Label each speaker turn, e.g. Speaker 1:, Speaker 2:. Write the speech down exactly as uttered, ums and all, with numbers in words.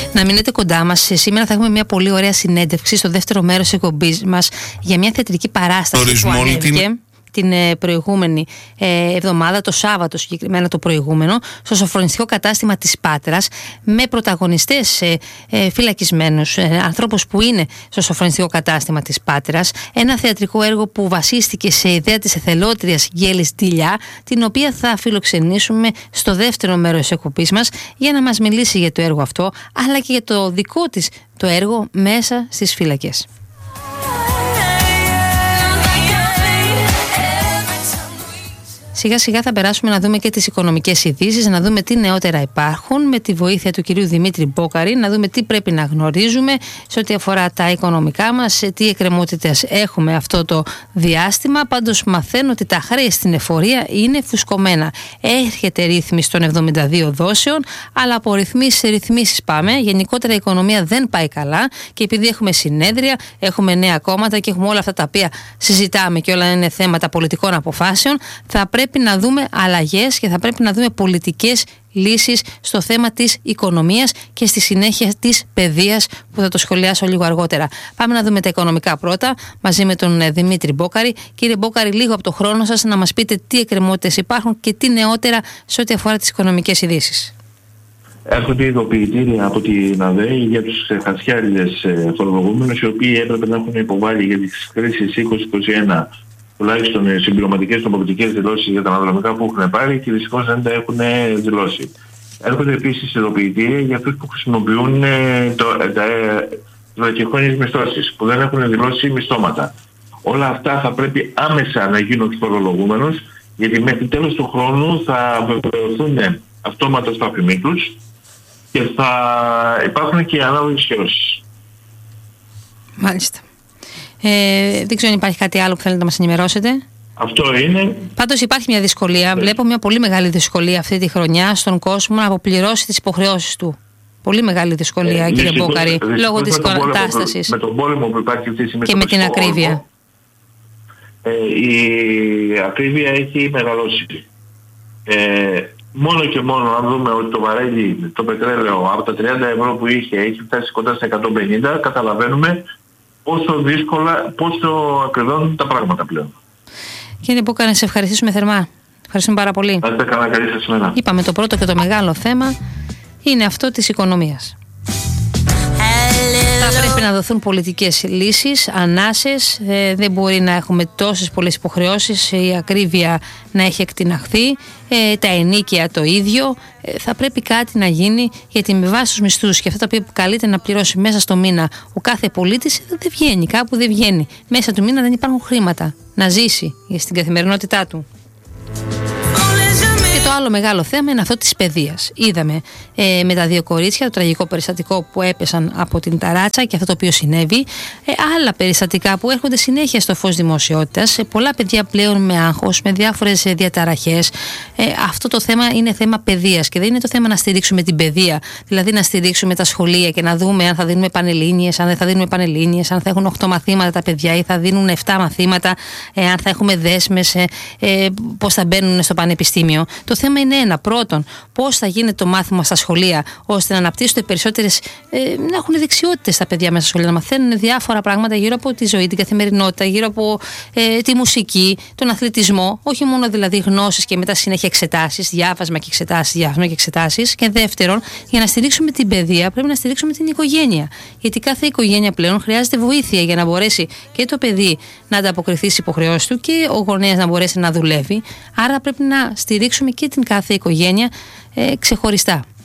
Speaker 1: Να μείνετε κοντά μας. Σήμερα θα έχουμε μια πολύ ωραία συνέντευξη στο δεύτερο μέρος της εκπομπής μας για μια θεατρική παράσταση
Speaker 2: Ορισμό,
Speaker 1: που ανέβηκε
Speaker 2: την...
Speaker 1: την προηγούμενη εβδομάδα, το Σάββατο συγκεκριμένα το προηγούμενο, στο σοφρονιστικό κατάστημα της Πάτρας, με πρωταγωνιστές φυλακισμένους, ανθρώπους που είναι στο σοφρονιστικό κατάστημα της Πάτρας. Ένα θεατρικό έργο που βασίστηκε σε ιδέα της εθελότριας Γέλης Ντιλιά, την οποία θα φιλοξενήσουμε στο δεύτερο μέρος της εκπομπής μας για να μας μιλήσει για το έργο αυτό, αλλά και για το δικό της το έργο μέσα στις φύλακες. Σιγά σιγά θα περάσουμε να δούμε και τις οικονομικές ειδήσεις, να δούμε τι νεότερα υπάρχουν με τη βοήθεια του κυρίου Δημήτρη Μπόκαρη, να δούμε τι πρέπει να γνωρίζουμε σε ό,τι αφορά τα οικονομικά μας, τι εκκρεμότητες έχουμε αυτό το διάστημα. Πάντως μαθαίνω ότι τα χρέη στην εφορία είναι φουσκωμένα. Έρχεται ρύθμιση των εβδομήντα δύο δόσεων, αλλά από ρυθμίσεις σε ρυθμίσεις πάμε. Γενικότερα η οικονομία δεν πάει καλά και επειδή έχουμε συνέδρια, έχουμε νέα κόμματα και έχουμε όλα αυτά τα οποία συζητάμε και όλα είναι θέματα πολιτικών αποφάσεων, θα πρέπει πρέπει να δούμε αλλαγές και θα πρέπει να δούμε πολιτικές λύσεις στο θέμα της οικονομίας και στη συνέχεια της παιδείας που θα το σχολιάσω λίγο αργότερα. Πάμε να δούμε τα οικονομικά πρώτα μαζί με τον Δημήτρη Μπόκαρη. Κύριε Μπόκαρη, λίγο από το χρόνο σας να μας πείτε τι εκκρεμότητες υπάρχουν και τι νεότερα σε ό,τι αφορά τις οικονομικές ειδήσεις.
Speaker 3: Έρχονται ειδοποιητήρια από την ΑΔΕΗ για τους χασιάριδες φορολογούμενους, οι οποίοι έπρεπε να έχουν υποβάλει για τις κρίσεις είκοσι είκοσι ένα τουλάχιστον συμπληρωματικές τροποποιητικές δηλώσεις για τα αναδρομικά που έχουν πάρει και δυστυχώς δεν τα έχουν δηλώσει. Έρχονται επίσης ειδοποιητήρια για αυτούς που χρησιμοποιούν το, τα βραχυχρόνιες μισθώσεις, που δεν έχουν δηλώσει μισθώματα. Όλα αυτά θα πρέπει άμεσα να γίνουν φορολογούμενος, γιατί μέχρι τέλος του χρόνου θα βεβαιωθούν αυτόματα στα αφημί τους και θα υπάρχουν και ανάλογες κυρώσεις.
Speaker 1: Μάλιστα. Ε, δεν ξέρω αν υπάρχει κάτι άλλο που θέλετε να μας ενημερώσετε.
Speaker 3: Αυτό είναι.
Speaker 1: Πάντως υπάρχει μια δυσκολία. Ναι. Βλέπω μια πολύ μεγάλη δυσκολία αυτή τη χρονιά στον κόσμο να αποπληρώσει τις υποχρεώσεις του. Πολύ μεγάλη δυσκολία, ε, κύριε Μπόκαρη, λόγω της κατάστασης.
Speaker 3: Με τον πόλεμο που υπάρχει αυτή τη στιγμή
Speaker 1: και με την ακρίβεια.
Speaker 3: Ε, η ακρίβεια έχει μεγαλώσει. Ε, μόνο και μόνο αν δούμε ότι το βαρέλι, το πετρέλαιο από τα τριάντα ευρώ που είχε έχει φτάσει κοντά στα εκατόν πενήντα, καταλαβαίνουμε πόσο δύσκολα, πόσο ακριβώνουν τα πράγματα πλέον.
Speaker 1: Κύριε Μπόκαρη, να σε ευχαριστήσουμε θερμά. Ευχαριστούμε πάρα πολύ.
Speaker 3: Να είστε καλά, καλή σας ημέρα.
Speaker 1: Είπαμε το πρώτο και το μεγάλο θέμα είναι αυτό της οικονομίας. Θα πρέπει να δοθούν πολιτικές λύσεις, ανάσες, ε, δεν μπορεί να έχουμε τόσες πολλές υποχρεώσεις, η ακρίβεια να έχει εκτιναχθεί, ε, τα ενοίκια το ίδιο. Ε, θα πρέπει κάτι να γίνει, γιατί με βάση τους μισθούς και αυτά τα οποία καλείται να πληρώσει μέσα στο μήνα ο κάθε πολίτης δεν βγαίνει, κάπου δεν βγαίνει. Μέσα του μήνα δεν υπάρχουν χρήματα να ζήσει στην καθημερινότητά του. Το άλλο μεγάλο θέμα είναι αυτό της παιδείας. Είδαμε ε, με τα δύο κορίτσια το τραγικό περιστατικό που έπεσαν από την ταράτσα και αυτό το οποίο συνέβη. Ε, άλλα περιστατικά που έρχονται συνέχεια στο φως δημοσιότητας. Ε, πολλά παιδιά πλέον με άγχος, με διάφορες ε, διαταραχές. Ε, αυτό το θέμα είναι θέμα παιδείας και δεν είναι το θέμα να στηρίξουμε την παιδεία. Δηλαδή να στηρίξουμε τα σχολεία και να δούμε αν θα δίνουμε πανελλήνιες, αν δεν θα δίνουμε πανελλήνιες, αν θα έχουν οκτώ μαθήματα τα παιδιά ή θα δίνουν επτά μαθήματα, ε, αν θα έχουμε δέσμες, ε, ε, πώς θα μπαίνουν στο πανεπιστήμιο. Το θέμα είναι ένα. Πρώτον, πώς θα γίνεται το μάθημα στα σχολεία, ώστε να αναπτύσσονται περισσότερες, ε, να έχουν δεξιότητες τα παιδιά μέσα στα σχολεία, να μαθαίνουν διάφορα πράγματα γύρω από τη ζωή, την καθημερινότητα, γύρω από ε, τη μουσική, τον αθλητισμό. Όχι μόνο δηλαδή γνώσεις και μετά συνέχεια εξετάσεις, διάβασμα και εξετάσεις, διάβασμα και εξετάσεις. Και δεύτερον, για να στηρίξουμε την παιδεία, πρέπει να στηρίξουμε την οικογένεια. Γιατί κάθε οικογένεια πλέον χρειάζεται βοήθεια για να μπορέσει και το παιδί να ανταποκριθεί στις υποχρεώσεις του και ο γονέας να μπορέσει να δουλεύει. Άρα πρέπει να στηρίξουμε και την κάθε οικογένεια ε, ξεχωριστά.